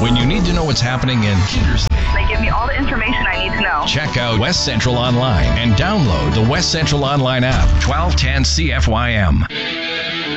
When you need to know what's happening in Peter's, They give me all the information I need to know. check out West Central Online and download the West Central Online app. 1210 CFYM.